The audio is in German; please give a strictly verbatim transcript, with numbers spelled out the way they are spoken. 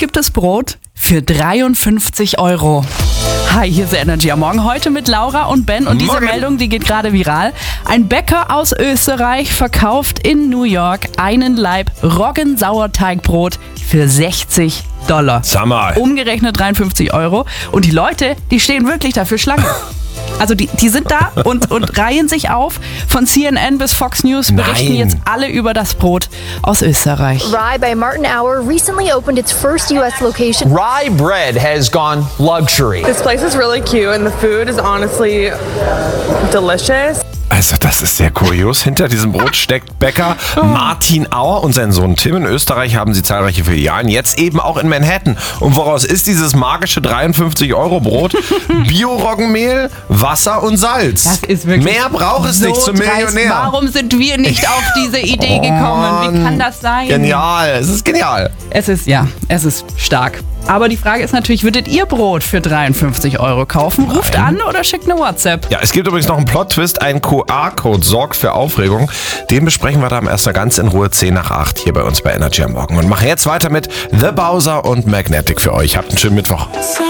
gibt es Brot für dreiundfünfzig Euro. Hi, hier ist Energy am Morgen. Heute mit Laura und Ben. Und diese Morgen. Meldung, die geht gerade viral. Ein Bäcker aus Österreich verkauft in New York einen Laib Roggensauerteigbrot für sechzig Dollar. Sag mal. Umgerechnet dreiundfünfzig Euro. Und die Leute, die stehen wirklich dafür Schlange. Also die, die sind da und, und reihen sich auf. Von C N N bis Fox News berichten Nein. jetzt alle über das Brot aus Österreich. Rye by Martin Hour recently opened its first U S location. Rye bread has gone luxury. This place is really cute and the food is honestly delicious. Also das ist sehr kurios. Hinter diesem Brot steckt Bäcker Martin Auer und sein Sohn Tim. In Österreich haben sie zahlreiche Filialen, jetzt eben auch in Manhattan. Und woraus ist dieses magische dreiundfünfzig Euro Brot? Bio-Roggenmehl, Wasser und Salz. Das ist wirklich Mehr braucht es so nicht zum dreist. Millionär. Warum sind wir nicht auf diese Idee gekommen? Wie kann das sein? Genial, es ist genial. Es ist, ja, es ist stark. Aber die Frage ist natürlich, würdet ihr Brot für dreiundfünfzig Euro kaufen? Ruft an oder schickt eine WhatsApp. Ja, es gibt übrigens noch einen Plot-Twist. Ein Q R-Code sorgt für Aufregung. Den besprechen wir dann erst mal ganz in Ruhe zehn nach acht hier bei uns bei Energy am Morgen. Und machen jetzt weiter mit The Bowser und Magnetic für euch. Habt einen schönen Mittwoch.